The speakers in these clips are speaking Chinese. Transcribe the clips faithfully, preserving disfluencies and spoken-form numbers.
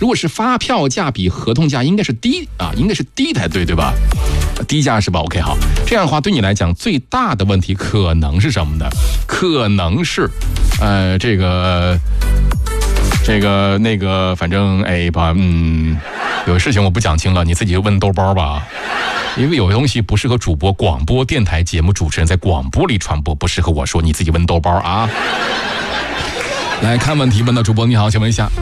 如果是发票价比合同价应该是低啊，应该是低才对，对吧？低价是吧 ？OK， 好，这样的话对你来讲最大的问题可能是什么呢？可能是，呃，这个。这个那个，反正哎吧，嗯，有事情我不讲清了，你自己问兜包吧。因为有些东西不适合主播广播电台节目主持人在广播里传播，不适合我说，你自己问兜包啊。来看问题，问到主播你好，请问一下。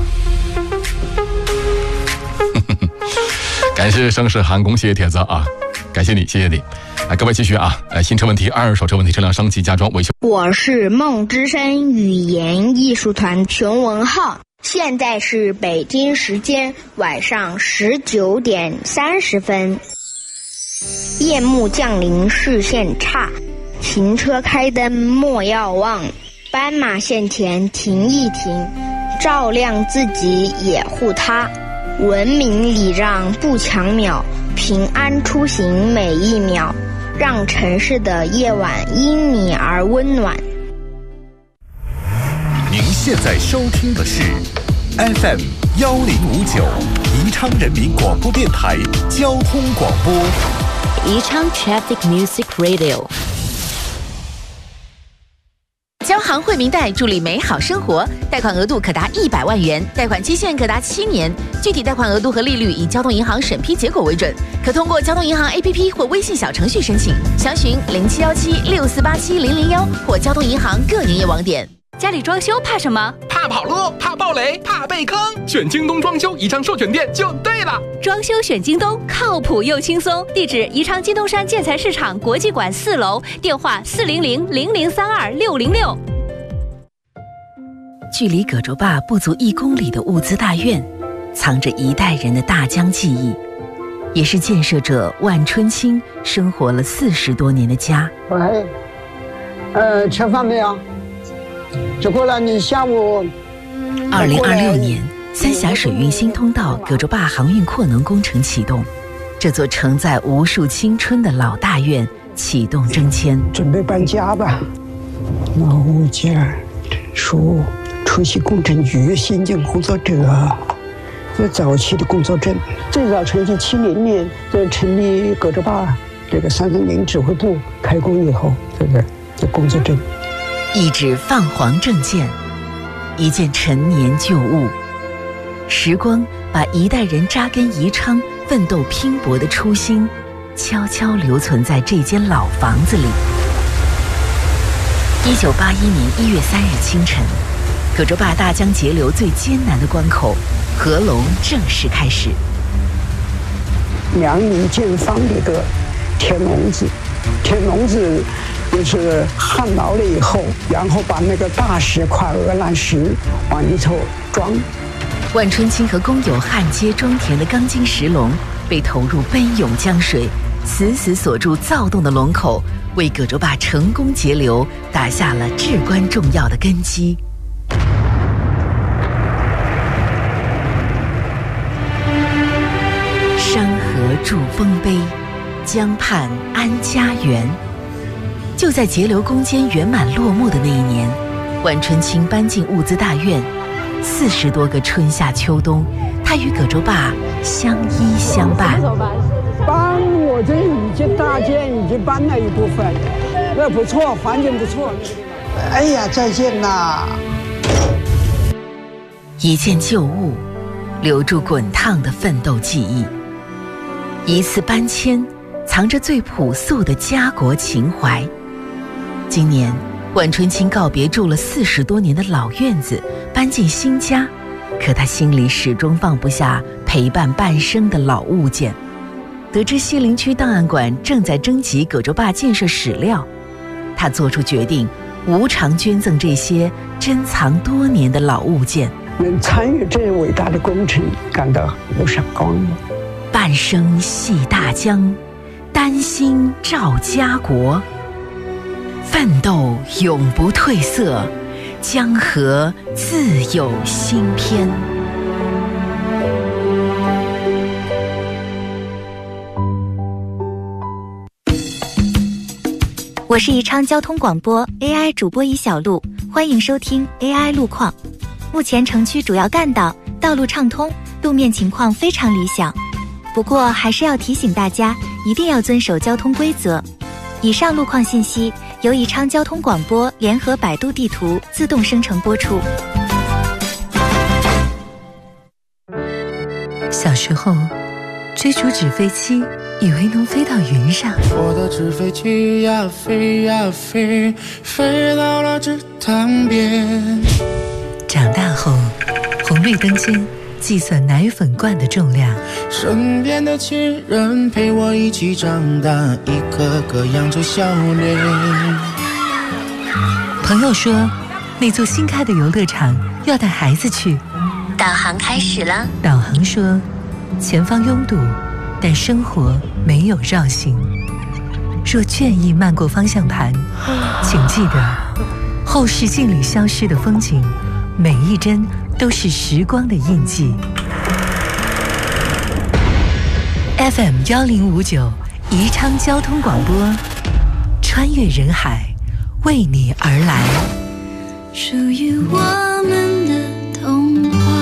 感谢盛世涵公，谢谢帖子啊，感谢你，谢谢你。来，各位继续啊！呃，新车问题、二手车问题、车辆升级、加装、维修。 我是梦之声语言艺术团熊文浩，现在是北京时间晚上十九点三十分。夜幕降临，视线差，停车开灯莫要忘，斑马线前停一停，照亮自己也护他。文明礼让不抢秒，平安出行每一秒。让城市的夜晚因你而温暖。 您现在收听的是 F M 幺零五九宜昌人民广播电台交通广播。 宜昌 Traffic Music Radio。江行惠民贷助力美好生活，贷款额度可达一百万元，贷款期限可达七年，具体贷款额度和利率以交通银行审批结果为准，可通过交通银行 A P P 或微信小程序申请，详询零七幺七六四八七零零幺或交通银行各营业网点。 家里装修怕什么？ 怕跑路，怕爆雷，怕被坑。选京东装修宜昌授权店就对了。 装修选京东，靠谱又轻松。地址：宜昌金东山建材市场国际馆四楼，电话：四零零零零三二六零六。 距离葛洲坝不足一公里的物资大院，藏着一代人的大江记忆，也是建设者万春青生活了四十多年的家。 喂，呃，吃饭没有？吃过了，你下午。 二零二六年，三峡水运新通道葛洲坝航运扩能工程启动，这座承载无数青春的老大院启动征迁。 准备搬家吧。老物件属出席工程局新建工作者。这早期的工作证，最早成立七零年，这成立葛洲坝这个三三零指挥部开工以后，这个这工作证。 一纸泛黄证件，一件陈年旧物，时光把一代人扎根宜昌、奋斗拼搏的初心，悄悄留存在这间老房子里。一九八一年一月三日清晨，葛洲坝大江截流最艰难的关口——合龙正式开始。 良民建方的一个铁笼子，铁笼子就是焊牢了以后，然后把那个大石块鹅卵石往里头装。 万春青和工友焊接装填的钢筋石笼被投入奔涌江水，死死锁住躁动的龙口，为葛洲坝成功截流打下了至关重要的根基。山河筑丰碑，江畔安家园。就在截流攻坚圆满落幕的那一年，万春青搬进物资大院，四十多个春夏秋冬，他与葛洲坝相依相伴。 搬我这已经大件已经搬了一部分，那不错，环境不错。哎呀，再见啦！ 一件旧物，留住滚烫的奋斗记忆。一次搬迁，藏着最朴素的家国情怀。今年，万春青告别住了四十多年的老院子，搬进新家，可他心里始终放不下陪伴半生的老物件。得知西陵区档案馆正在征集葛洲坝建设史料，他做出决定，无偿捐赠这些珍藏多年的老物件。 能参与这伟大的工程，感到无上光荣。 半生系大江，丹心照家国。奋斗永不褪色，江河自有新篇。 我是宜昌交通广播 A I 主播尹小璐，欢迎收听 A I 路况。目前城区主要干道道路畅通， 路面情况非常理想。不过还是要提醒大家，一定要遵守交通规则。以上路况信息由宜昌交通广播联合百度地图自动生成播出。 小时候追逐纸飞机，以为能飞到云上。 我的纸飞机呀飞呀飞，飞到了池塘边。 长大后，红绿灯间计算奶粉罐的重量。 身边的亲人陪我一起长大，一个个扬着笑脸。 朋友说，那座新开的游乐场要带孩子去。 导航开始了。 导航说，前方拥堵，但生活没有绕行。若倦意漫过方向盘，请记得，后视镜里消失的风景，每一帧都是时光的印记。F M 幺零五九宜昌交通广播，穿越人海，为你而来。 属于我们的童话。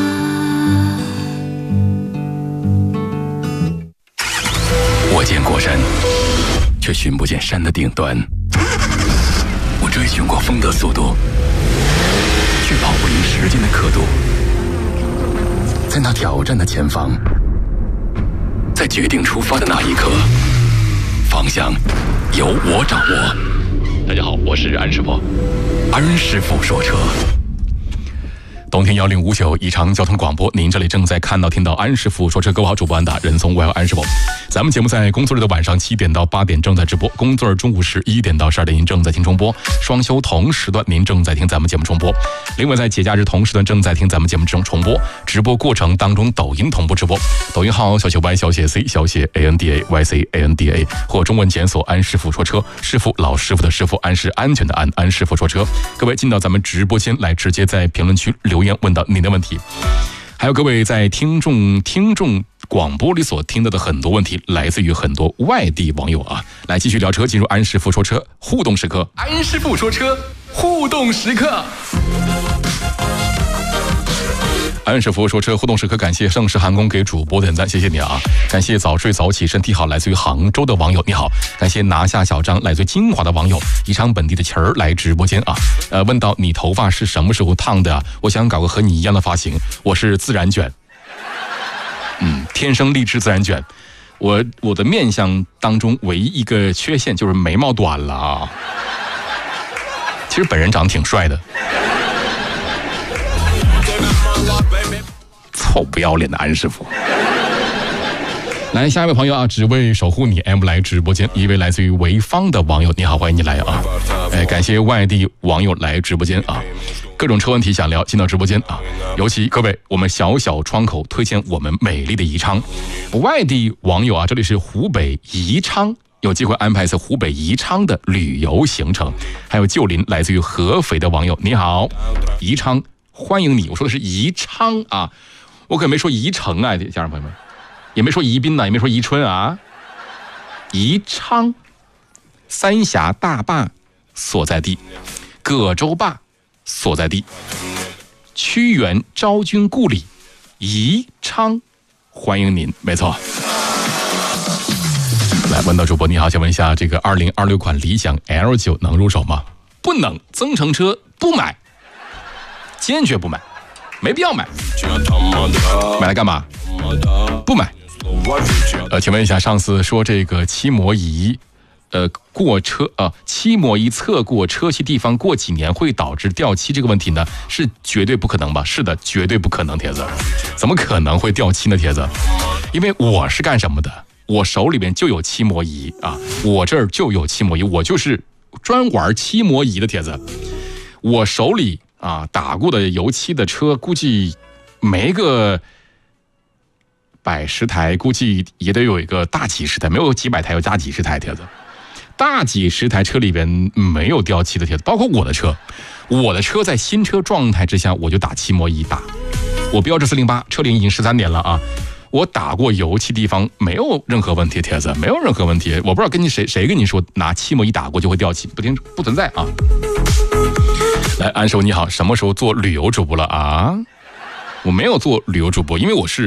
我见过山，却寻不见山的顶端。我追寻过风的速度，却跑不赢时间的刻度。在那挑战的前方，在决定出发的那一刻，方向由我掌握。大家好，我是安师傅，安师傅说车。冬天幺零五九宜昌交通广播，您这里正在看到听到安师傅说车，各位好，主播安达人松，我有安师傅。咱们节目在工作日的晚上七点到八点正在直播，工作日中午十一点到十二点您正在听重播，双休同时段您正在听咱们节目重播。另外在节假日同时段正在听咱们节目重重播，直播过程当中抖音同步直播，抖音号小写 Y 小写 C 小写 A N D A Y C A N D A 或中文检索安师傅说车，师傅老师傅的师傅，安是安全的安，安师傅说车。各位进到咱们直播间来，直接在评论区留言问到您的问题。还有各位在听众听众广播里所听到的很多问题，来自于很多外地网友啊。来继续聊车，进入安师傅说车互动时刻。 安师傅说车互动时刻。 安师傅说车互动时刻，感谢盛世航空给主播点赞，谢谢你啊！感谢早睡早起身体好，来自于杭州的网友你好，感谢拿下小张，来自于金华的网友，宜昌本地的旗儿来直播间啊，呃，问到你头发是什么时候烫的啊？我想搞个和你一样的发型，我是自然卷，嗯，天生丽质自然卷。我我的面相当中唯一一个缺陷就是眉毛短了啊，其实本人长得挺帅的。臭不要脸的安师傅。来，下一位朋友啊，只为守护你 M 来直播间，一位来自于潍坊的网友，你好，欢迎你来啊！哎，感谢外地网友来直播间啊，各种车问题想聊，进到直播间啊。尤其各位，我们小小窗口推荐我们美丽的宜昌。外地网友啊，这里是湖北宜昌，有机会安排一次湖北宜昌的旅游行程。还有旧邻来自于合肥的网友，你好，宜昌欢迎你，我说的是宜昌啊。我可没说宜城啊，家人朋友们，也没说宜宾呐、啊，也没说宜春啊，宜昌，三峡大坝所在地，葛洲坝所在地，屈原昭君故里，宜昌，欢迎您，没错。来，问到主播你好，想问一下，这个二零二六款理想 L 九 能入手吗？不能，增程车不买，坚决不买。没必要买，买来干嘛？不买。呃，请问一下，上次说这个漆膜仪，呃，过车啊、呃，漆膜仪测过车漆地方过几年会导致掉漆这个问题呢？是绝对不可能吧？是的，绝对不可能，铁子，怎么可能会掉漆呢？铁子，因为我是干什么的？我手里边就有漆膜仪啊，我这儿就有漆膜仪，我就是专玩漆膜仪的铁子，我手里。啊，打过的油漆的车估计没个百十台，估计也得有一个大几十台，没有几百台，有大几十台，铁子。大几十台车里边没有掉漆的铁子，包括我的车，我的车在新车状态之下我就打漆膜仪打。我标致四零八，车龄已经十三年了啊，我打过油漆地方没有任何问题，铁子没有任何问题。我不知道跟你谁谁跟你说拿漆膜仪打过就会掉漆，不听不存在啊。来，安师傅你好，什么时候做旅游主播了啊？我没有做旅游主播，因为我是